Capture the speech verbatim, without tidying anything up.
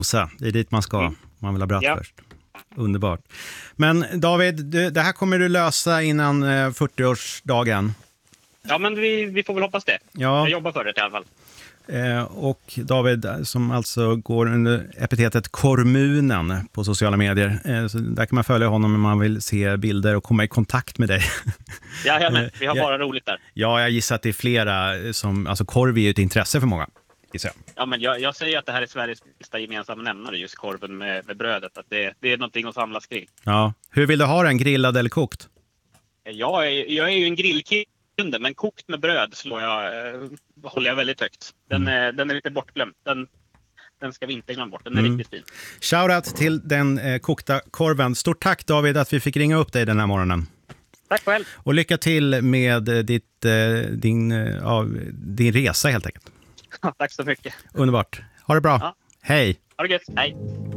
Det är dit man ska. Mm. Man vill ha bröt Ja. först. Underbart. Men David, du, det här kommer du lösa innan eh, fyrtioårsdagen. Ja, men vi, vi får väl hoppas det. Ja. Jag jobbar för det i alla fall. Eh, och David, som alltså går under epitetet Kormunen på sociala medier. Eh, så där kan man följa honom om man vill se bilder och komma i kontakt med dig. Ja, ja men, vi har Ja. bara roligt där. Ja, jag gissar att det är flera som... Alltså korv är ju ett intresse för många. Jag. Ja, men jag, jag säger att det här är Sveriges bästa gemensamma nämnare, just korven med, med brödet. Att det, det är någonting att samlas kring. Ja. Hur vill du ha den? Grillad eller kokt? Jag är, jag är ju en grillkunde, men kokt med bröd slår jag, eh, håller jag väldigt högt. Den, mm. är, den är lite bortglömd. Den, den ska vi inte glömma bort. Den är mm. riktigt fin. Shoutout till den eh, kokta korven. Stort tack David att vi fick ringa upp dig den här morgonen. Tack själv. Och lycka till med ditt, eh, din, eh, ja, din resa helt enkelt. Tack så mycket. Underbart. Ha det bra. Ja. Hej. Ha det gött. Hej.